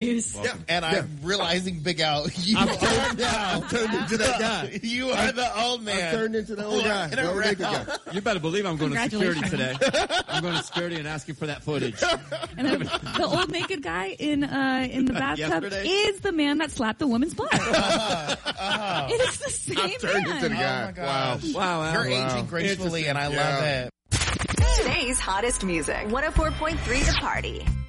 Yeah, and I'm realizing, Big Al, I've turned into that guy. You are the old man. I've turned into the old guy. The old naked guy. You better believe I'm going to security today. I'm going to security and asking for that footage. And the old naked guy in the bathtub is the man that slapped the woman's butt. It is the same I've turned into the guy. Oh my gosh. Wow. You're aging gracefully, and I love it. Today's hottest music. 104.3 The Party.